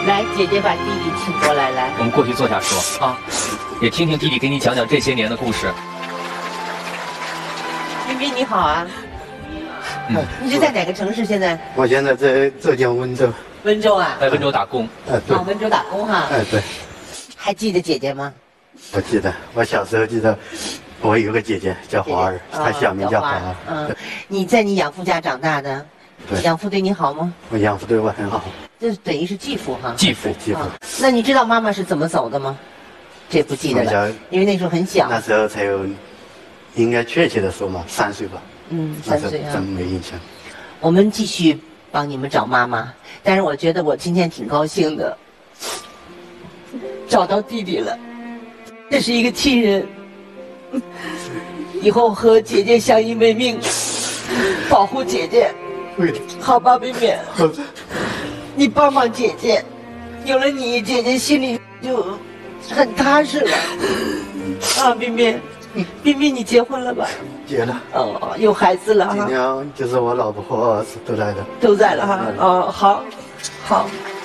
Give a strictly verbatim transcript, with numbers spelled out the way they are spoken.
来，姐姐把弟弟请过来，来， 我们过去坐下说啊，也听听弟弟给你讲讲这些年的故事。 彬彬你好啊，嗯，你是在哪个城市现在？ 我现在在浙江温州。 温州啊？ 在温州打工。 哎，对。 啊，温州打工哈。 哎，对。 还记得姐姐吗？ 我记得，我小时候记得，我有个姐姐叫华儿，她小名叫华儿。 嗯，你在你养父家长大的， 对， 养父对你好吗？ 我养父对我很好。 这等于是继父哈。 继父， 继父。 那你知道妈妈是怎么走的吗？这不记得了，因为那时候很小。 那时候才有，应该确切的说嘛，三岁吧。 嗯，三岁啊。 真没印象。 我们继续帮你们找妈妈，但是我觉得我今天挺高兴的，找到弟弟了。这是一个亲人，以后和姐姐相依为命，保护姐姐。 会的。 好吧，彬彬。 好的。 你帮帮姐姐，有了你，姐姐心里就很踏实了。啊，彬彬，彬彬，你结婚了吧？ 结了。 哦，有孩子了哈。 今天就是我老婆和儿子都来的。 都在了哈。哦，好，好。